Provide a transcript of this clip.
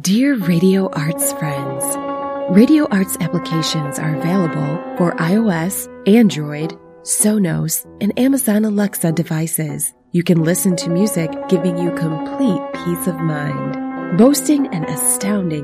Dear Radio Arts friends, Radio Arts applications are available for iOS, Android, Sonos, and Amazon Alexa devices. You can listen to music giving you complete peace of mind. Boasting an astounding